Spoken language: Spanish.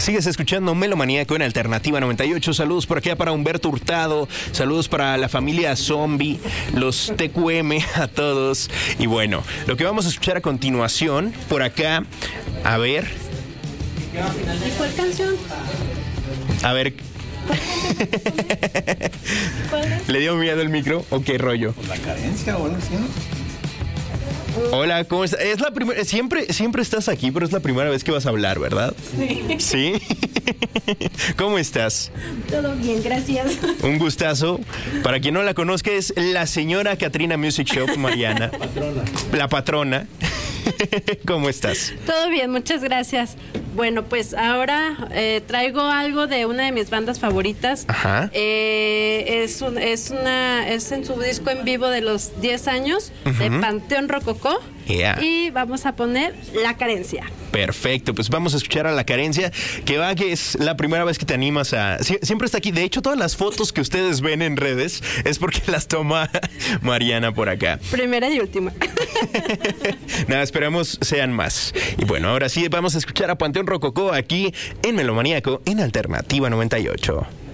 Sigues escuchando Melomaníaco en Alternativa 98. Saludos por acá para Humberto Hurtado. Saludos para la familia Zombie, los TQM, a todos. Y bueno, lo que vamos a escuchar a continuación, por acá, a ver. ¿Y cuál canción? A ver. ¿Le dio miedo el micro o qué rollo? La carencia o algo así, ¿no? Hola, ¿cómo estás? Es la primera, siempre estás aquí, pero es la primera vez que vas a hablar, ¿verdad? Sí. ¿Sí? ¿Cómo estás? Todo bien, gracias. Un gustazo. Para quien no la conozca, es la señora Katrina Music Shop, Mariana. Patrona. La patrona. ¿Cómo estás? Todo bien, muchas gracias. Bueno, pues ahora traigo algo de una de mis bandas favoritas. Ajá. Es en su disco en vivo de los 10 años de Panteón Rococó. Yeah. Y vamos a poner La Carencia. Perfecto, pues vamos a escuchar a La Carencia, que es la primera vez que te animas a... Siempre está aquí. De hecho, todas las fotos que ustedes ven en redes es porque las toma Mariana por acá. Primera y última. Nada, esperamos sean más. Y bueno, ahora sí vamos a escuchar a Panteón Rococó aquí en Melomaníaco en Alternativa 98.